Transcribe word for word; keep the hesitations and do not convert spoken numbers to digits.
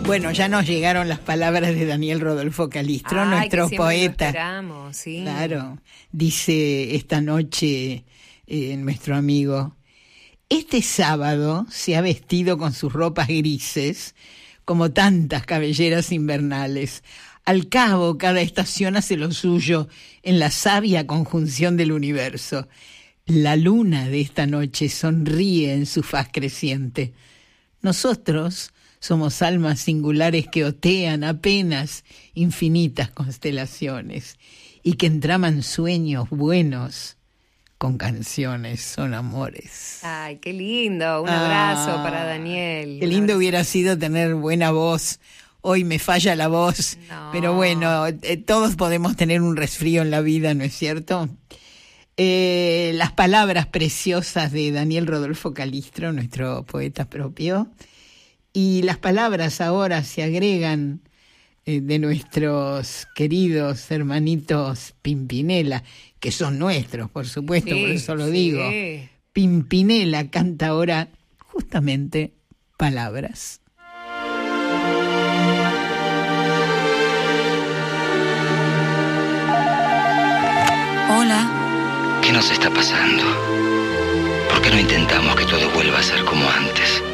Bueno, ya nos llegaron las palabras de Daniel Rodolfo Calistro, Ay, nuestro que poeta. Lo esperamos, sí. Claro, dice esta noche eh, nuestro amigo: este sábado se ha vestido con sus ropas grises, como tantas cabelleras invernales. Al cabo, cada estación hace lo suyo en la sabia conjunción del universo. La luna de esta noche sonríe en su faz creciente. Nosotros somos almas singulares que otean apenas infinitas constelaciones y que entraman sueños buenos con canciones, son amores. Ay, qué lindo. Un abrazo ah, para Daniel. Qué lindo hubiera sido tener buena voz. Hoy me falla la voz, no. Pero bueno, eh, todos podemos tener un resfrío en la vida, ¿no es cierto? Eh, las palabras preciosas de Daniel Rodolfo Calistro, nuestro poeta propio, y las palabras ahora se agregan eh, de nuestros queridos hermanitos Pimpinela, que son nuestros, por supuesto, sí, por eso lo sí. digo. Pimpinela canta ahora justamente palabras. Hola. ¿Qué nos está pasando? ¿Por qué no intentamos que todo vuelva a ser como antes?